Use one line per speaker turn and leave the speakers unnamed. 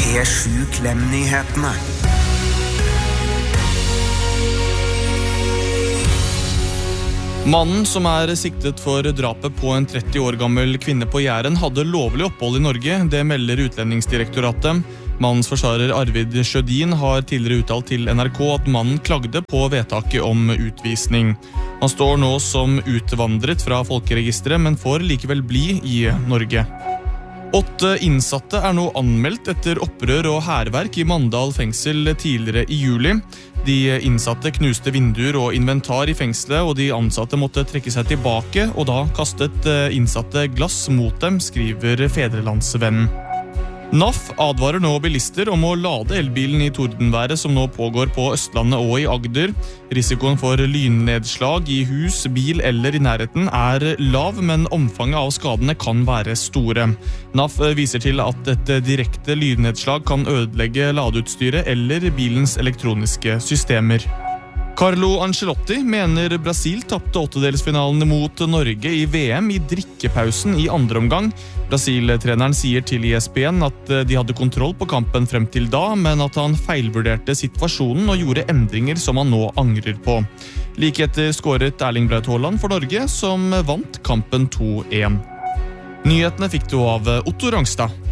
P7 Klem-nyhetene.
Mannen som siktet for drapet på en 30 år gammel kvinne på Jæren hadde lovlig opphold i Norge, det melder Utlendingsdirektoratet. Mannens forsvarer Arvid Sjødin har tidligere uttalt til NRK at mannen klagde på vedtaket om utvisning. Han står nå som utvandret fra folkeregisteret, men får likevel bli i Norge. 8 innsatte nå anmeldt etter opprør og hærverk i Mandal fengsel tidligere i juli. De innsatte knuste vinduer og inventar i fengselet, og de ansatte måtte trekke seg tilbake, og da kastet innsatte glass mot dem, skriver Fedrelandsvennen. NAF advarer nå bilister om å lade elbilen i tordenværet som nå pågår på Østlandet og i Agder. Risikoen for lynnedslag i hus, bil eller i nærheten lav, men omfanget av skadene kan være store. NAF viser til at et direkte lynnedslag kan ødelegge ladeutstyret eller bilens elektroniske systemer. Carlo Ancelotti mener Brasil tappte åttedelsfinalen mot Norge i VM i drikkepausen i andre omgang. Brasil-treneren sier til ESPN at de hadde kontroll på kampen frem til da, men at han feilvurderte situasjonen og gjorde endringer som han nå angrer på. Like etter skåret Erling Braut Haaland for Norge, som vant kampen 2-1. Nyhetene fikk du av Otto Rangstad.